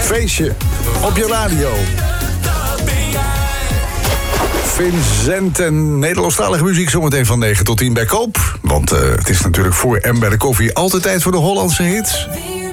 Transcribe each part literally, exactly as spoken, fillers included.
Feestje op je radio. Vincent en Nederlandstalige muziek zometeen van negen tot tien bij Koop. Want uh, het is natuurlijk voor en bij de koffie altijd tijd voor de Hollandse hits.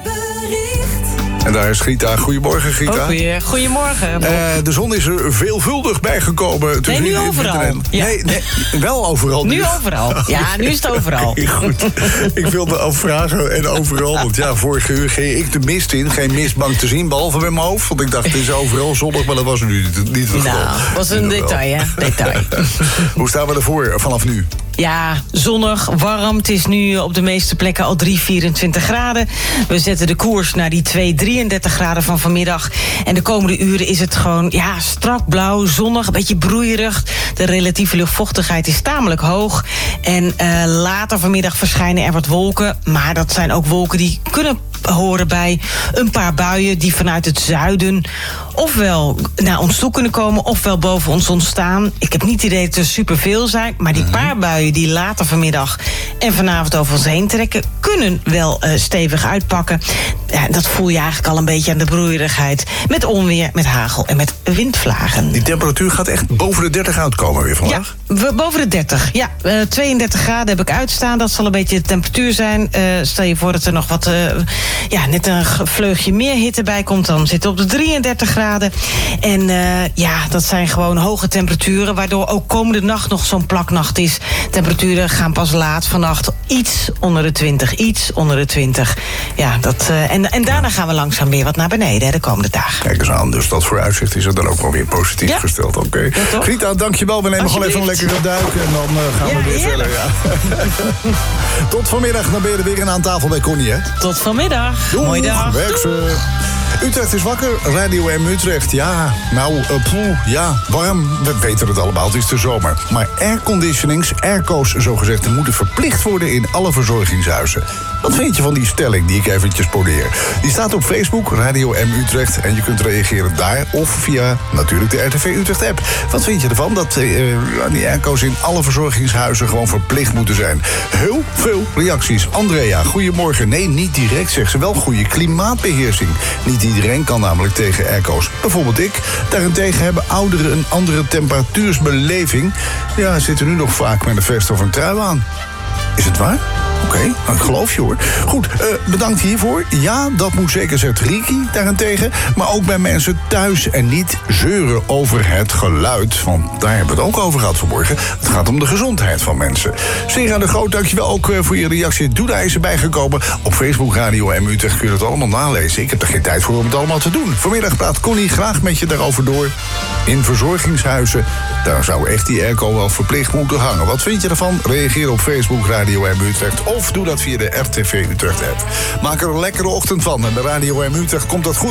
En daar is Grita. Goedemorgen, Grita. Oh, goeie, goedemorgen. Uh, de zon is er veelvuldig bijgekomen. Nee, nu overal. Ja. Nee, nee, wel overal. Nu overal. Ja, nu is het overal. Okay, goed. Ik wilde afvragen en overal. Want ja, vorige uur ging ik de mist in. Geen mistbank te zien, behalve bij mijn hoofd. Want ik dacht, het is overal zonnig, maar dat was nu niet het geval. Nou, dat was een detail, hè? Detail. Hoe staan we ervoor vanaf nu? Ja, zonnig, warm. Het is nu op de meeste plekken al drie, vierentwintig graden. We zetten de koers naar die twee, drieëndertig graden van vanmiddag. En de komende uren is het gewoon ja, strak blauw, zonnig, een beetje broeierig. De relatieve luchtvochtigheid is tamelijk hoog. En uh, later vanmiddag verschijnen er wat wolken. Maar dat zijn ook wolken die kunnen horen bij een paar buien die vanuit het zuiden ofwel naar ons toe kunnen komen, ofwel boven ons ontstaan. Ik heb niet het idee dat er superveel zijn, maar die paar buien die later vanmiddag en vanavond over ons heen trekken, kunnen wel uh, stevig uitpakken. Ja, dat voel je eigenlijk al een beetje aan de broeierigheid. Met onweer, met hagel en met windvlagen. Die temperatuur gaat echt boven de dertig uitkomen weer vandaag? Ja, we, boven de dertig. Ja, uh, tweeëndertig graden heb ik uitstaan. Dat zal een beetje de temperatuur zijn. Uh, stel je voor dat er nog wat, uh, ja, net een vleugje meer hitte bij komt. Dan zitten we op de drieëndertig graden. En uh, ja, dat zijn gewoon hoge temperaturen, waardoor ook komende nacht nog zo'n plaknacht is. Temperaturen gaan pas laat vannacht iets onder de twintig. Iets onder de twintig. Ja, dat, uh, en, en daarna gaan we langzaam weer wat naar beneden, hè, de komende dagen. Kijk eens aan, dus dat vooruitzicht is er dan ook wel weer positief ja. gesteld. Oké. Okay. Ja, Grita, dankjewel. We nemen gewoon even een lekkere duik en dan uh, gaan ja, we weer verder. Ja. Tot vanmiddag, dan ben je er weer aan tafel bij Connie, hè? Tot vanmiddag. Doei. Mooie dag. Werk ze. Utrecht is wakker, Radio M Utrecht. Ja, nou, uh, poeh, ja, warm. We weten het allemaal, het is de zomer. Maar airconditionings, airco's zogezegd, moeten verplicht worden in alle verzorgingshuizen. Wat vind je van die stelling die ik eventjes poneer? Die staat op Facebook, Radio M Utrecht. En je kunt reageren daar of via natuurlijk de R T V Utrecht app. Wat vind je ervan dat uh, die airco's in alle verzorgingshuizen gewoon verplicht moeten zijn? Heel veel reacties. Andrea, goedemorgen. Nee, niet direct, zegt ze. Wel goede klimaatbeheersing. Niet iedereen kan namelijk tegen airco's. Bijvoorbeeld ik. Daarentegen hebben ouderen een andere temperatuursbeleving. Ja, zitten nu nog vaak met een vest of een trui aan. Is het waar? Oké, okay, nou, ik geloof je hoor. Goed, uh, bedankt hiervoor. Ja, dat moet zeker, zegt Riki daarentegen. Maar ook bij mensen thuis en niet zeuren over het geluid. Want daar hebben we het ook over gehad vanmorgen. Het gaat om de gezondheid van mensen. Sera de Groot, dankjewel ook uh, voor je reactie. Doeda is erbij gekomen. Op Facebook Radio M Utrecht kun je het allemaal nalezen. Ik heb er geen tijd voor om het allemaal te doen. Vanmiddag praat Connie graag met je daarover door. In verzorgingshuizen, daar zou echt die airco wel verplicht moeten hangen. Wat vind je ervan? Reageer op Facebook Radio M Utrecht. Of doe dat via de R T V Utrecht app. Maak er een lekkere ochtend van. En bij Radio M Utrecht komt dat goed.